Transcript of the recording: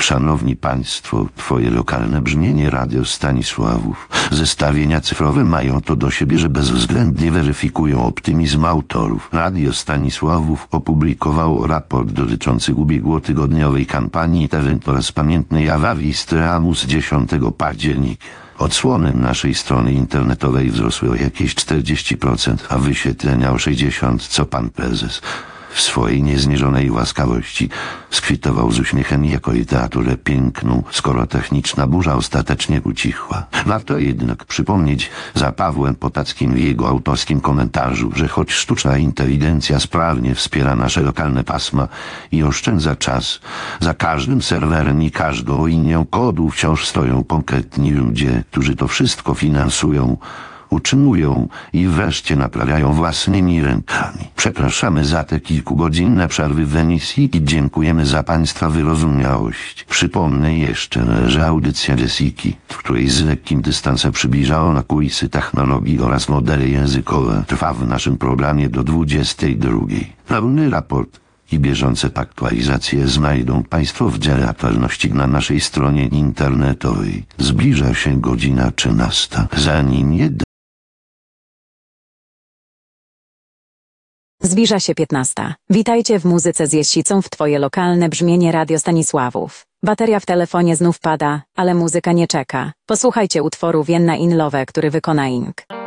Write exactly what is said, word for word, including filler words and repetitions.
Szanowni Państwo, Twoje lokalne brzmienie Radio Stanisławów. Zestawienia cyfrowe mają to do siebie, że bezwzględnie weryfikują optymizm autorów. Radio Stanisławów opublikowało raport dotyczący ubiegłotygodniowej kampanii T V oraz pamiętnej awarii Streamu z dziesiątego października. Odsłony naszej strony internetowej wzrosły o jakieś czterdzieści procent, a wyświetlenia o sześćdziesiąt procent, co pan prezes w swojej niezmierzonej łaskawości skwitował z uśmiechem jako literaturę piękną, skoro techniczna burza ostatecznie ucichła. Warto jednak przypomnieć za Pawłem Potackim w jego autorskim komentarzu, że choć sztuczna inteligencja sprawnie wspiera nasze lokalne pasma i oszczędza czas, za każdym serwerem i każdą linią kodu wciąż stoją konkretni ludzie, którzy to wszystko finansują, utrzymują i wreszcie naprawiają własnymi rękami. Przepraszamy za te kilkugodzinne przerwy w emisji i dziękujemy za Państwa wyrozumiałość. Przypomnę jeszcze, że audycja Jessiki, w której z lekkim dystansem przybliża ona kulisy technologii oraz modele językowe, trwa w naszym programie do dwudziestej drugiej. Pełny raport i bieżące aktualizacje znajdą Państwo w dziale aktualności na naszej stronie internetowej. Zbliża się godzina trzynasta. Zanim je Zbliża się piętnasta. Witajcie w muzyce z Jessicą w Twoje lokalne brzmienie Radio Stanisławów. Bateria w telefonie znów pada, ale muzyka nie czeka. Posłuchajcie utworu Vienna in Love, który wykona Ink.